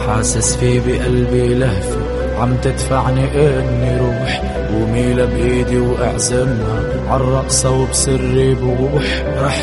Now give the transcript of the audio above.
حاسس في بقلبي لهفة عم تدفعني اني روح، وميلة بايدي واعزمها عالرقصة وبسري بوح. رح